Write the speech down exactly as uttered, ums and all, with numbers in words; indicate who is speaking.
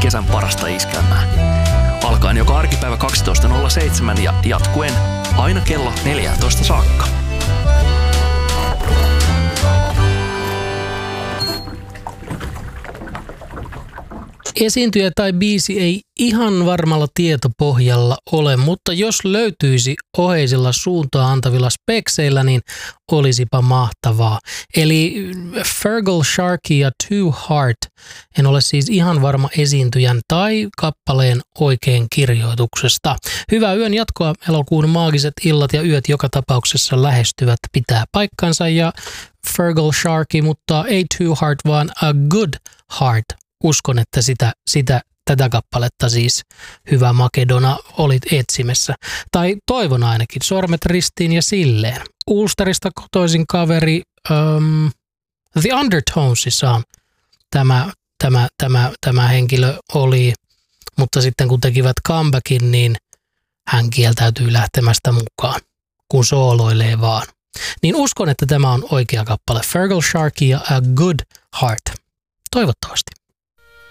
Speaker 1: kesän parasta iskelmää. Alkaen joka arkipäivä kaksitoista nolla seitsemän ja jatkuen aina kello neljätoista saakka.
Speaker 2: Esiintyjä tai biisi ei ihan varmalla tietopohjalla ole, mutta jos löytyisi oheisilla suuntaa antavilla spekseillä, niin olisipa mahtavaa. Eli Fergal Sharkey ja Too Hard. En ole siis ihan varma esiintyjän tai kappaleen oikein kirjoituksesta. Hyvää yön jatkoa. Elokuun maagiset illat ja yöt joka tapauksessa lähestyvät, pitää paikkansa, ja Fergal Sharkey, mutta ei Too Hard, vaan A Good Heart. Uskon, että sitä, sitä, tätä kappaletta siis Hyvä Makedona olit etsimässä. Tai toivon ainakin, sormet ristiin ja silleen. Ulsterista kotoisin kaveri um, The Undertonesissa tämä, tämä, tämä, tämä henkilö oli, mutta sitten kun tekivät comebackin, niin hän kieltäytyy lähtemästä mukaan, kun sooloilee vaan. Niin uskon, että tämä on oikea kappale. Fergal Sharkey ja A Good Heart. Toivottavasti.